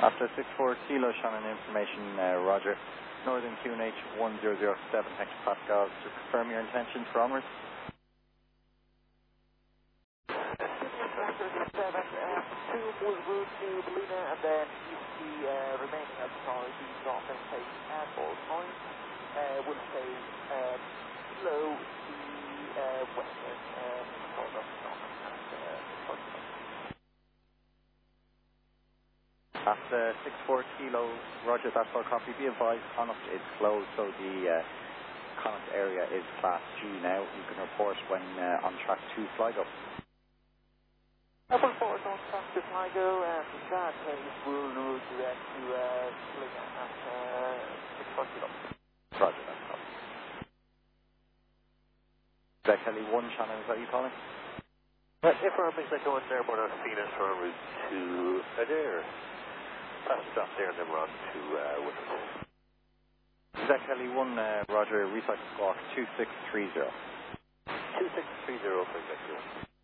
After 64 Kilo, Shannon information, Roger. Northern QNH 1007 hectopascals. To confirm your intentions for onwards. 2 will route to Bellina and then if the remaining authority Dolphin takes and Baltimore will stay below the western part of Dolphin and Baltimore. After 64 Kilo, Roger, that's our copy. Be advised, Connacht is closed, so the Connacht area is Class G now. You can report when on track to Sligo. Report on track to Sligo, and in that case we'll route direct to Bellina at 64 Kilo. Roger, that's copy. Is that Kelly 1, Shannon, is that you calling? If we're missing going there, we're not seeing us on route to Adair. Past stop there, and then we're on to Winners. Is that Kelly 1, Roger, recycle squawk 2630. 2630 for Executive.